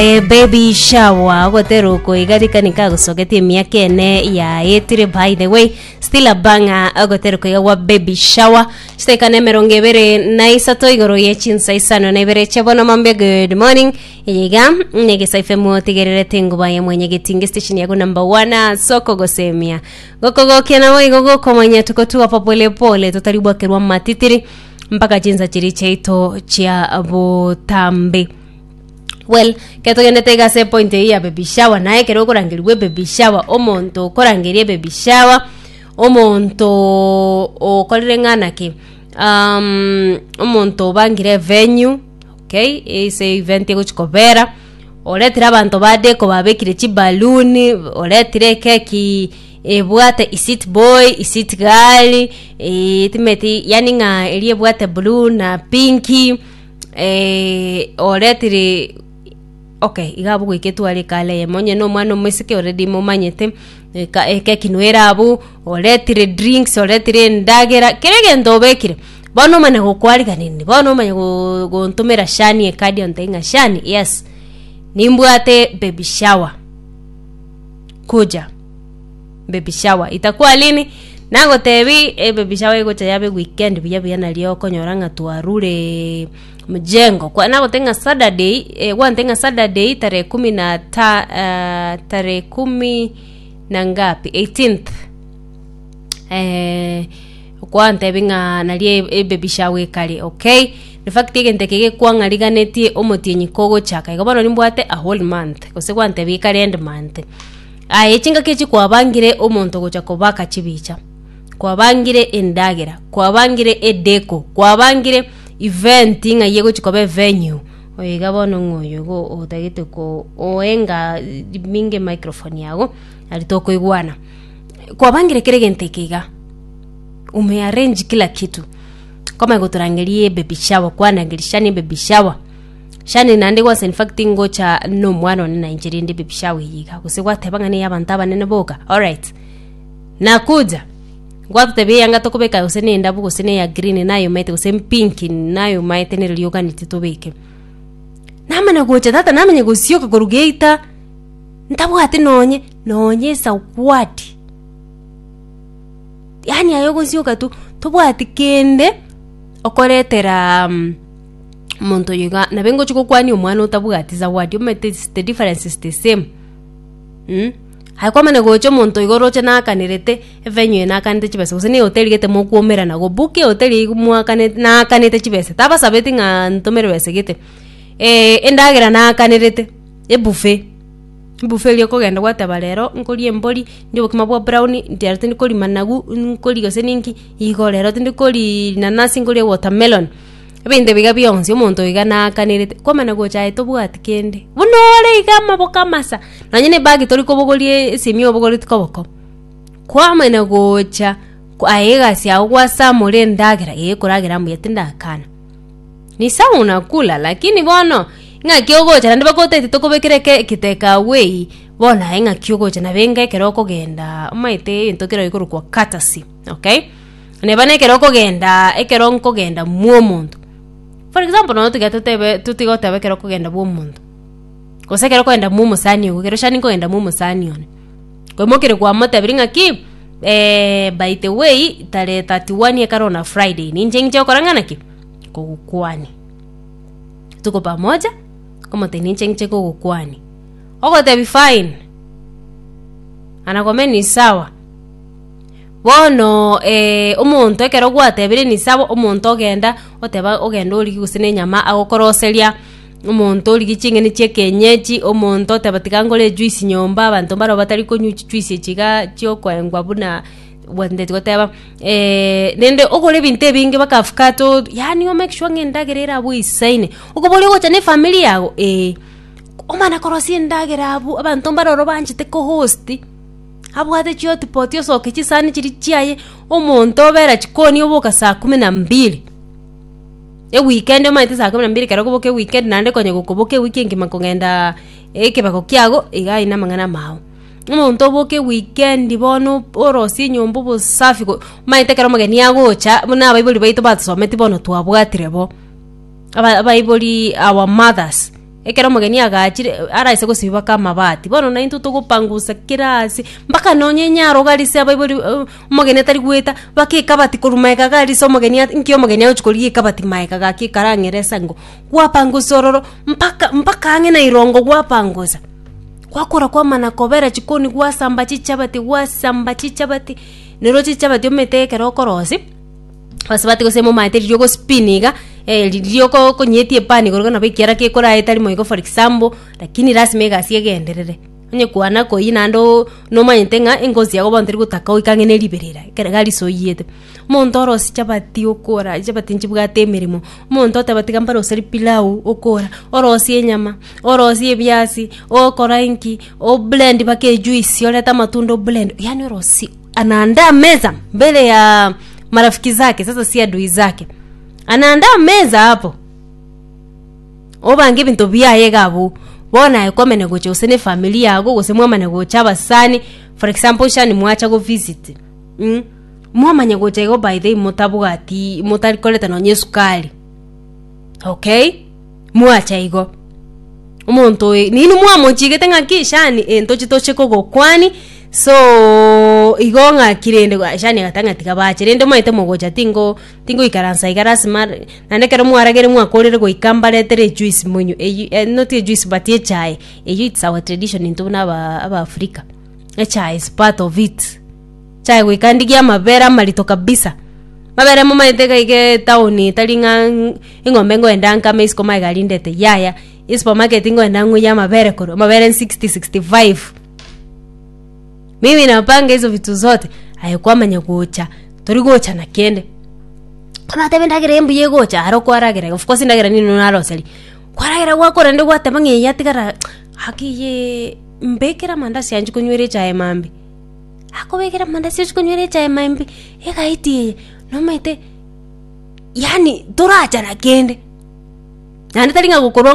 Baby shower gotero ko igarika nikagusogetie miaka ene ya etire. By the way, still a banger gotero ko ya baby shower steka nemeronge bere naisa to igoro yechinsa isano na bere chebono mambe. Good morning yiga nege saife motigerere tengu baye mwenye getinge station yago number 1 soko gosemia gokogo kena wo igogo komanya tukotua popole pole tutaribwa kerwa matitiri mpaka jinsa chiri cheito chia botambe. Well, keto yende tega se point ya baby shower nae kero korangirwe baby shower omonto korangirie baby shower omonto okorengana ki omonto bangire venue, okay, ise event yego chikobera oletira abantu bade ko babekire chi balloon oletire keki ebwate isit boy isit girl timeti yani nga elie bwate blue na pinky oletire. Okay, igabu gweketu ali kale monye no mwana mwesike already momanyete keki nwera abu oletire drinks oletire ndagera kerege ndobekire bono mana gokwali kanini bono manya gontumira shani ekadi ontenga shani. Yes, nimbwate baby shower kuja baby shower itakuwa lini nango tebi baby shower ego chayabe weekend biya na lio konyoranga tuarure mjengo kwa nago tenga Saturday wantenga Saturday tarehe 10 na tarehe 10 na ngapi 18th kwa ntebinga nalie baby shower kali. Okay, the fact igenteke kwa ngaliganetie omotienyi kogo chaka igobano nimbwate a whole month kose kwa ntebi kali end month echinga kechi kwa bangire omonto gocha kobaka chibicha kwa bangire endagera kwa bangire edeko kwa bangire event inga yego chikobe venue oyigabono ngoyo go otagite ko oenga minge microphone yago alitoko igwana kwa bangire keregentekiga umearrange kila kitu kama gotorangerie baby shower kwa nangirishani baby shower shani nande was in fact ngocha no mwana na Nigeria ndi baby shower yiga kusigwa tebanga ne yabantu abanene boka. All right, nakuja gwatu tebe yanga tokobeka usene ndabu usene ya green nayo maite usene pink nayo maite ne ryoga nititobeke namana gocha tata namanya gosioka korugeita ndabu ati nonye sawati yani ayo gosioka tu tobwati kende okoretera monto yiga nabengo chiko kwani omwana otabugatiza wadi omete the difference is the same. Haikwa mane gocho monto igoroche na kanirete venue na kanite chibese usene hotel gete mokuomera na go buke hotel igumwa kanete na kanite chibese taba sabeti nga ntomere bese gete endagera na kanirete buffet lyo kogenda gwataba lero nkoli emboli ndi bokima bwa brown ndi arte nkoli managu nkoli gose ninki igo lero ndi koli nanasi nkoli watermelon ebinde biga byonse omonto igana kanirete komana gocha etobwati kende bunore igama bokamasa nanyene bagi tori kobogolie simi obogori tikoboko kwamana gocha aega sia ogwasa more ndagera kuragira muyetinda kana ni sawa unakula lakini bono nga kyogocha ndi bakote titokobekere kiteka away bona nga kyogocha na benga keroko genda maite intokero ikuru kwa katasi. Okay, ne bane keroko genda ekeronko genda muomonto. For example, no tutigo tebe kero kugenda bo mundo. Kose kero kwenda mu musani ugo kero shani kwenda mu musani one. Ko mokere kwa mota bringa ki by the way tare 31 ya karona Friday ni nje korangana ki ko kwani. Tuko pamoja kama teni nje ko kwani. Ogo te be fine. Anakome ni sawa. Bono omonto ekero gwatebire ni sabo omonto ogenda oteba ogenda ori gusene nyama agokoroseria omonto ori gichinge ni chekenyechi omonto tebatikangole juice nyomba abantu baro batari konyu juice chiga chyokwengwa buna wende goteba nende ogole binte binge bakafukato yani o make sure ngendagerera abu isaine ukobole gocha ne family yago omana korosi ndagera abu abantu baro banchite ko host abwate chyo tipotio soke chisani chiri chiaye omonto bera chikoni oboka saa 12 weekend maite saa 12 kero koboke weekend nande konye gokoboke weekend makongenda kebako kiago iga ina mangana mao omonto boke weekend bono orosi nyombo bosafi maite kero mageni agocha buna baibuli baito batsometi bono twabwatire bo abaibuli our mothers ekero mugeni agachire araise gusiba kama bati bono na into tugupangusa kirasi mpaka nonye nyaro gali se abaibori mugeni tari gweta bakika bati kurumaika gali so mugeni nkyo mugeni uchukuri kabati maika gaki karangeresa ngo gwapangusororo mpaka ange na irongo gwapangusa kwakora kwa mana kobera chikoni gwasamba chichabati nero chichabati ometekera okorosi basabati gosemo maite ryo go spiniga ryo ko konyetie pani gorogana bikiara ke kora etari moigo for example lakini rasmi gasie genderere onye kwana ko inando no mantenga engozi yago bantiri gutaka oikangene liberera gali soyete montoro sichabati okora chabati nchibugate emirimo monto tabati gambaro seri pilau okora orosi enyama orosi ebiasi okora inki o blend bake juice oleta matundo blend yani orosi anaandaa meza mbele ya marafiki zake sasa si adui zake anaandaa meza hapo obange bintu byaye gabo bona ekomene goche usene familia yago gosemwa mane gocha basani for example shani mwacha go visit mwamanya gocha go by the mutabugati mutari koleta no nyesukali okay mwacha igo umuntu nini mwamochigete ngakishani entochi tocheko gokwani so igonga kirende shani gatanga tikabache rende maite mogocha tingo ikaransa ikarasma nanekero mwaragere mwakorere go ikamba letere juice munyu not a juice but a chai it's our tradition into aba Africa a chai is part of it chai we kandigia mabera malito kabisa mabera mama iteka ike tauni talinga ingombe ngo endanga mesko koma galindete yaya supermarket ngo endangu ya mabere koro mabere 60-65 mimi napanga hizo vitu zote ayekwa manya gocha tori gocha na kende kana tebendagire embu ye gocha aro kwaragira of course ndagira nino naroseli kwaragira gwakora ndi gwatebange yatigara hakiye mbekera mandasi yanji kunywere chae mambi akobekera mandasi yanji kunywere chae mambi ekaiti no maite yani toracha na kende nandi talinga gukoro